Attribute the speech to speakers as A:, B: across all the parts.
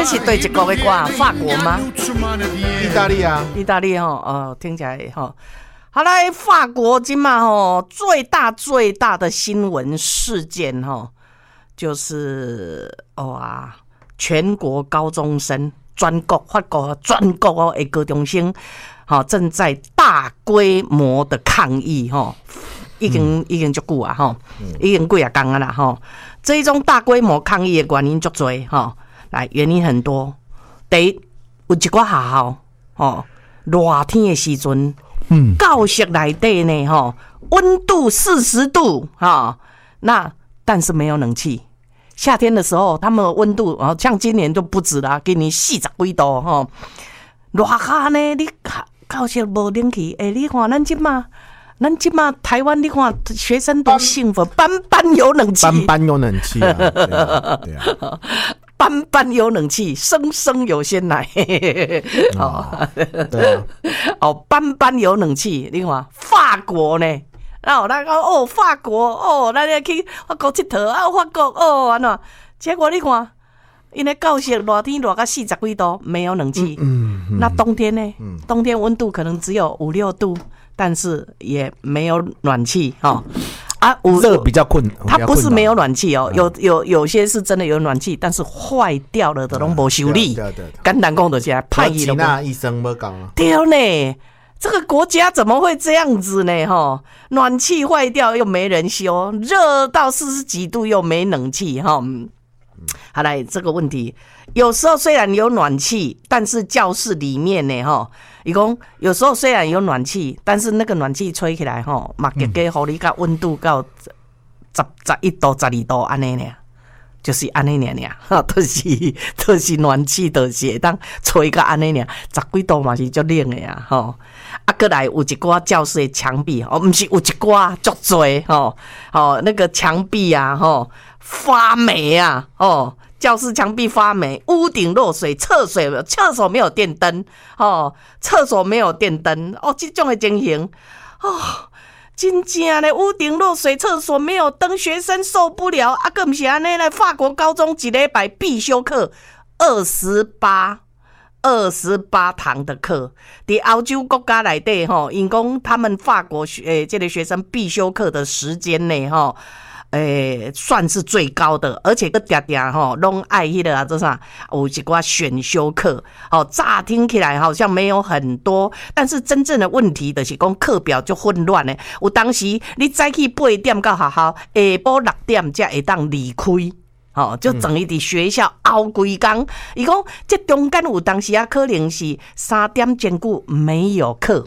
A: 这是对一国的歌，法国吗？
B: 意大利啊，
A: 意大利听起来好来，法国今嘛最大的新闻事件就是全国高中生法国全国的高中生正在大规模的抗议已经很久啊已经几啊天啦这一种大规模抗议的原因很多来原因很多。第一，有一些学校热天的时阵教室内底呢温度40度但是没有冷气。夏天的时候他们的温度像今年就不止啦，今年40几度热下呢，你教室没冷气你看咱现在台湾你看学生多幸福，班班有冷气，
B: 班有冷气啊，对啊
A: 班有冷气，声声有鲜奶对啊班有冷气。你看法国呢咱讲法国咱去法国佚佗法国安怎，结果你看因为教室热天热到40几度没有冷气那冬天呢冬天温度可能只有5、6度，但是也没有暖气
B: 热比较困，
A: 它不是没有暖气有些是真的有暖气，但是坏掉了的都没修理，简单讲就是派医了。
B: 那医生没讲
A: 对呢，这个国家怎么会这样子呢？暖气坏掉又没人修，热到40几度又没冷气好来，这个问题有时候虽然有暖气，但是教室里面呢他说有时候虽然有暖气，但是那个暖气吹起来嘛给给你到温度到11度12度安尼呢，就是安尼呢就是暖气就是会当吹到安尼呢，10几度嘛是足冷的呀再来有一寡教室的墙壁不是有一寡足多那个墙壁啊发霉啊教室墙壁发霉，屋顶漏水，厕所没有电灯厕所没有电灯这种的情形真正的屋顶漏水，厕所没有灯，学生受不了更不是安尼法国高中一礼拜必修课28堂的课，在欧洲国家内底因讲他们法国这个学生必修课的时间内算是最高的，而且个常常拢爱迄个这啥有一寡选修课乍听起来好像没有很多，但是真正的问题就是讲课表就混乱的。有当时你早起8点到学校，下晡6点才会当离开就等于伫学校熬规工。伊讲这中间有当时可能是3点兼顾没有课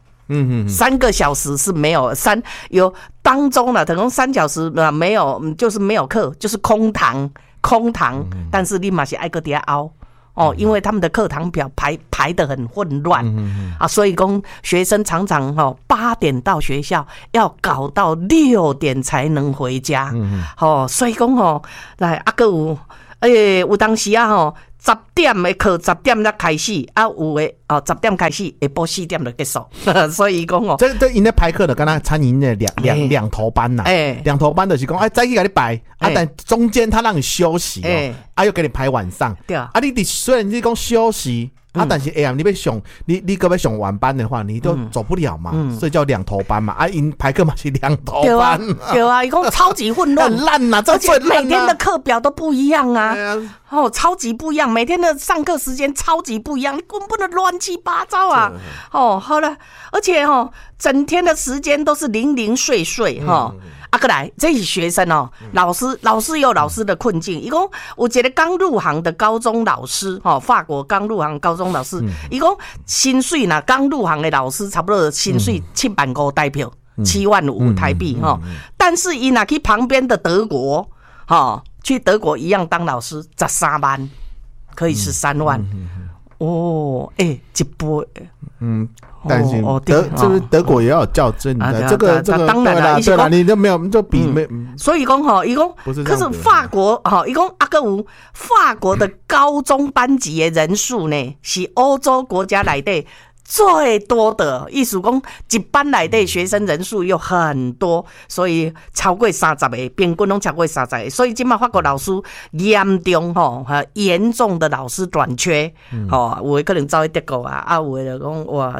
A: ，3个小时是没有有当中了，等于3小时没有，就是没有课，就是空堂，但是你嘛是爱搁底下熬因为他们的课堂表排得很混乱所以讲学生常常8点到学校，要搞到6点才能回家所以讲来有当时10点的课10点才开始有的10点开始，下晡4点就结束所以讲
B: 这因咧排课的跟他餐饮的两头班呐两头班就是讲早起给你排但中间他让你休息又给你排晚上
A: 对啊
B: 你虽然你讲休息但是你要上你要上晚班的话，你都走不了嘛所以叫两头班嘛因排课嘛是两头班
A: 对啊他说超级混乱
B: 很烂
A: 而且每天的课表都不一样超级不一样，每天的上课时间超级不一样，你根本不能乱七八糟好了，而且整天的时间都是零零碎碎再来这些学生老师有老师的困境。他说有一个刚入行的高中老师法国刚入行高中老师他说薪水刚入行的老师差不多薪水7万5台票7万5台币但是他拿去旁边的德国去德国一样当老师13万，可以13万一波
B: 但是德国也要有较真的这个
A: 当然了
B: 对啦你都没有就比
A: 所以讲可是法国他说法国的高中班级的人数呢是欧洲国家内底最多的，意思讲一班内底学生人数又很多，所以超过30个，平均拢超过30个，所以今嘛法国老师严重严重的老师短缺，有的可能走去德国啊，有的就讲哇，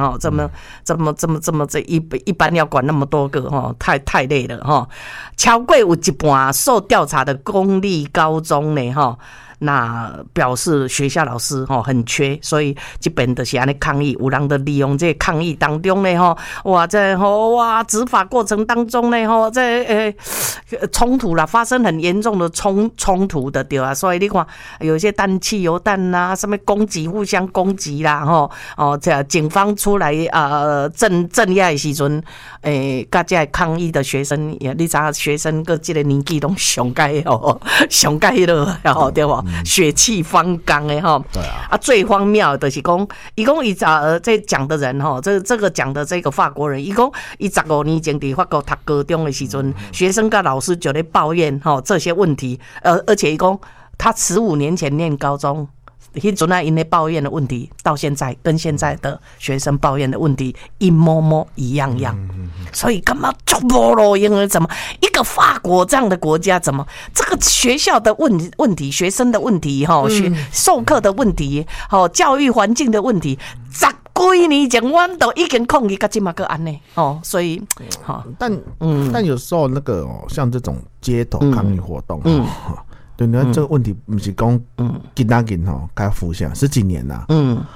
A: 这一班要管那么多个太累了超过有一半受调查的公立高中呢那表示学校老师很缺，所以这边就是安尼抗议，有人就利用这抗议当中呢哇在执法过程当中呢在冲突啦，发生很严重的冲突的对啊，所以你看有一些汽油弹啦，什么互相攻击啦这警方出来镇压的时阵，甲这抗议的学生，你知道学生个这个年纪都上该了对吧？血气方刚的
B: 对啊，
A: 最荒谬的是讲，伊这讲的人这个讲的这个法国人，伊讲伊15年前在法国读高中的时阵，学生跟老师就在抱怨这些问题，而且伊讲他15年前念高中。迄阵因咧抱怨的问题，到现在跟现在的学生抱怨的问题一模一样，所以干嘛就无路用了？怎么一个法国这样的国家，怎么这个学校的问题、学生的问题、授课的问题、教育环境的问题，10几年前我都已经抗议到现在还安尼所以
B: 但有时候那个像这种街头抗议活动对，你看这个问题不是讲紧该浮现10几年啦，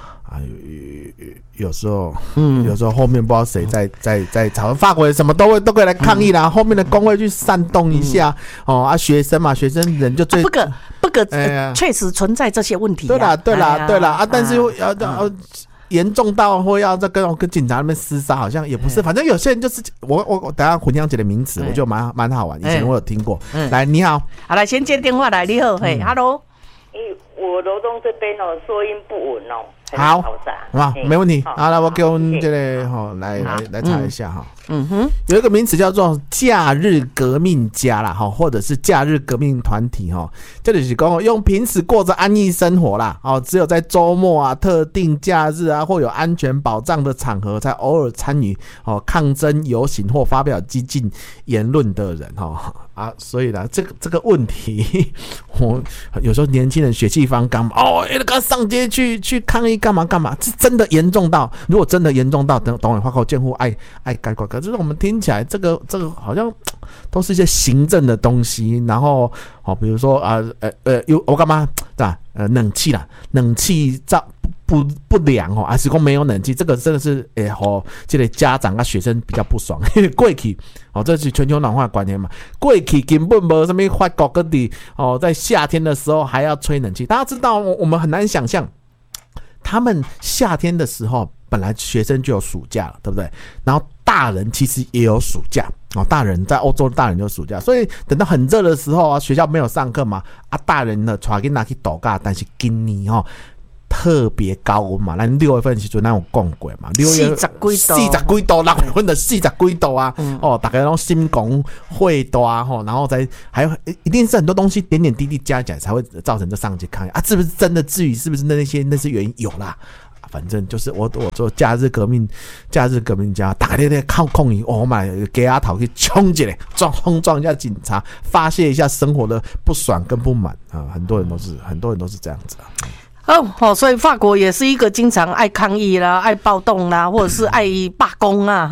B: 有时候后面不知道谁在吵，法国人什么都会来抗议啦，后面的工会去煽动一下学生嘛，学生人就最
A: 不可确实存在这些问题，
B: 对啦但是要严重到会要再跟警察那边厮杀，好像也不是，反正有些人就是我等下混淆姐的名词，我觉得蛮好玩，以前我有听过。来，你好，
A: 好来先接电话来，你好，Hello，
C: 我楼中这边收音不稳
B: 好，没问题。好，来我给我们这个来查一下有一个名词叫做假日革命家啦或者是假日革命团体这就是说用平时过着安逸生活啦只有在周末特定假日或有安全保障的场合才偶尔参与抗争游行或发表激进言论的人所以啦这个问题我有时候年轻人血气方刚要上街去抗议干嘛，这真的严重到，如果真的严重到等会法国监护爱改革，可是我们听起来这个好像都是一些行政的东西，然后比如说我干嘛冷气啦，冷气不良还是说没有冷气，这个真的是这个家长跟学生比较不爽，因为过去这是全球暖化的观念嘛，过去根本没什么法国各地在夏天的时候还要吹冷气，大家知道我们很难想象。他们夏天的时候本来学生就有暑假了，对不对？然后大人其实也有暑假大人在欧洲的大人有暑假，所以等到很热的时候学校没有上课嘛大人呢带囡仔去度假，但是今年特别高温嘛，咱6月份时阵咱有讲过嘛，40几度，6月份的40几度啊，大家都心公会大然后还有一定是很多东西点点滴滴加起来才会造成这上街抗议是不是真的至于是不是那些原因有啦？反正就是我做假日革命家，大家在抗议买给阿头去冲起来，冲撞一下警察，发泄一下生活的不爽跟不满很多人都是这样子
A: 所以法国也是一个经常爱抗议啦、爱暴动啦，或者是爱罢工啊，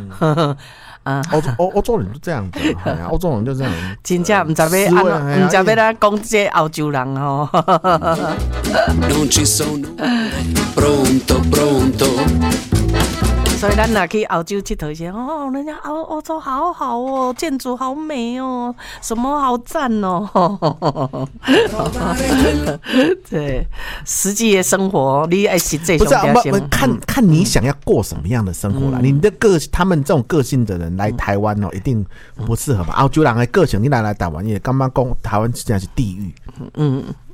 B: 欧洲人就这样子，欧洲人就这样，
A: 真正不知道咱讲这欧洲人所以咱若去欧洲佚佗一些人家欧洲好好建筑好美什么好赞对，实际的生活你爱实际上
B: 不是看你想要过什么样的生活啦。你的他们这种个性的人来台湾一定不适合吧？欧洲人的个性你来台湾也刚刚讲台湾实际上是地狱。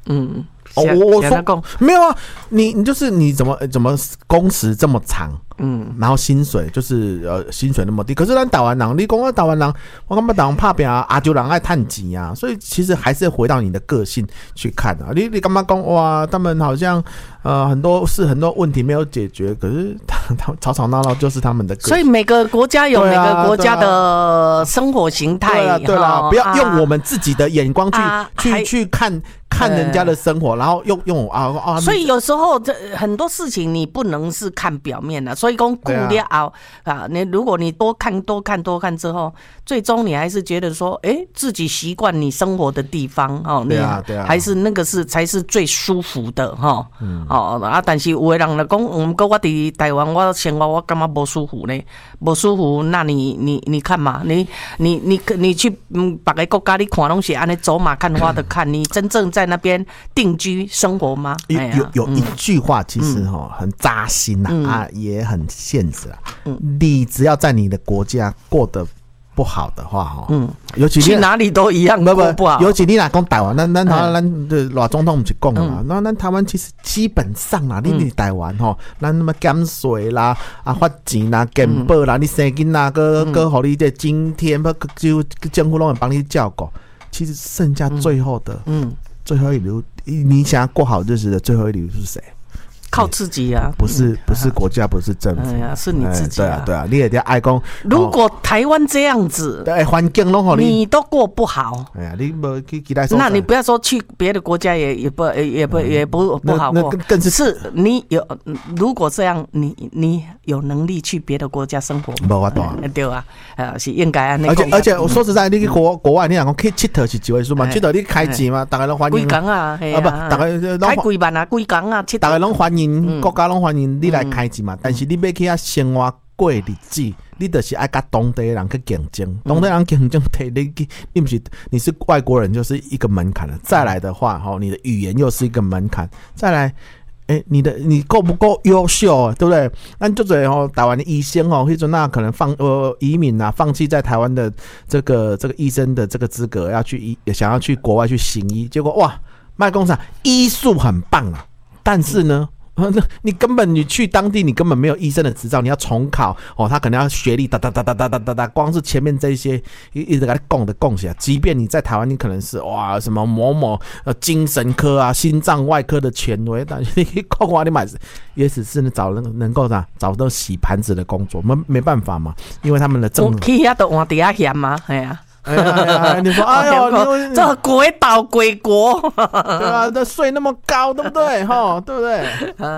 B: 我说没有啊，你就是你怎么工时这么长，然后薪水就是薪水那么低，可是咱台湾人，你讲台湾人，我感觉台湾拍拼啊，就人爱趁钱啊，所以其实还是回到你的个性去看啊。你干嘛讲哇？他们好像很多问题没有解决，可是他吵吵闹闹就是他们的个性。
A: 所以每个国家有每个国家的生活形态，
B: 对啦，不要用我们自己的眼光去看人家的生活，然后用
A: 所以有时候很多事情你不能是看表面的，所以讲顾了啊，如果你多看之后，最终你还是觉得说，自己习惯你生活的地方
B: 对啊，
A: 还是那个才是最舒服的哈。但是有的人来讲，我在台湾我生活我感觉不舒服呢，不舒服，那你看嘛，你去别个国家你看东西，安尼走马看花的看，你真正在那边定居生活吗？
B: 有一句话其实很扎心啊，也很现实啊。你只要在你的国家过得不好的话，尤其
A: 去哪里都一样过不好。
B: 尤其你若讲台湾，咱的老总统不是讲嘛，那咱台湾其实基本上啦，你台湾咱那么减税啦，发钱啦，健保啦，你生囡仔个互你这津贴，就政府拢会帮你照顾。其实剩下最后的，最后一流，你想要过好日子的最后一流是谁？
A: 靠自己啊，
B: 不是国家，不是政府，
A: 是你自己啊。
B: 对啊，你也得爱讲。
A: 如果台湾这样子，
B: 环境拢好，
A: 你都过不好。
B: 你没去期待。
A: 那你不要说去别的国家也不好过，
B: 更
A: 是你有，如果这样，你有能力去别的国家生活，
B: 没法度，
A: 对啊，是应该啊。
B: 而且我说实在，你去国外，你讲去佚佗是几位数嘛？佚佗你开钱嘛，大家拢欢迎。
A: 几工啊？
B: 不，大家
A: 开几万啊？几工啊？
B: 大家拢欢迎。国家拢欢迎你来开钱嘛，但是你要去遐生活过日子，你就是爱跟当地人去竞争，当地人竞争你不是你是外国人就是一个门槛了。再来的话，你的语言又是一个门槛。再来，你够不够优秀，对不对？那就这台湾的医生迄阵可能移民啊，放弃在台湾的这个医生的这个资格，想要去国外去行医，结果哇，卖工厂医术很棒啊，但是呢。你根本你去当地你根本没有医生的执照，你要重考他可能要学历哒，光是前面这些一直给他供起来。即便你在台湾，你可能是哇什么某精神科啊、心脏外科的权威，但是你供完你买也只是能够找到洗盘子的工作，没办法嘛，因为他们的政府
A: 去遐都换底下嫌嘛，哎呀。
B: 你说哎呦，
A: 这鬼岛鬼国，
B: 对吧？这税那么高，对不对？对不对？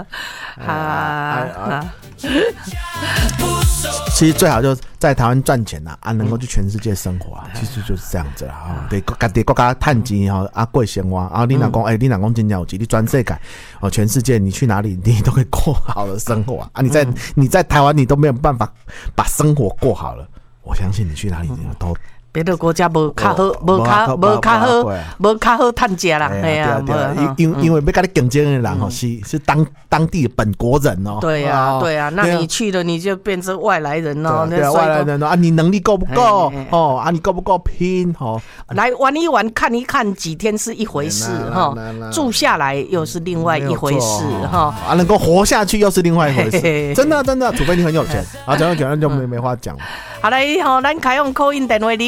B: 其实最好就是在台湾赚钱能够去全世界生活其实就是这样子啦。对，各地国家赚钱过生活你若讲你若讲真正有钱，你全世界全世界你去哪里你都可以过好的生活你在台湾你都没有办法把生活过好了，我相信你去哪里都。
A: 别的国家无较好，无较好趁食啦，哎呀，
B: 因为要跟你竞争的人是当地的本国人
A: 对呀，那你去了你就变成外来人
B: 对啊，外来人你能力够不够你够不够拼
A: 来玩一玩看一看几天是一回事住下来又是另外一回事
B: 能够活下去又是另外一回事，真的，除非你很有钱讲就没话讲了。
A: 好嘞，咱开用 call in 电话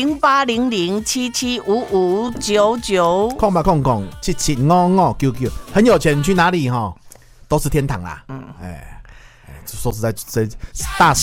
A: 0800775599，
B: 空775599，很有钱去哪里都是天堂啦。说实在，大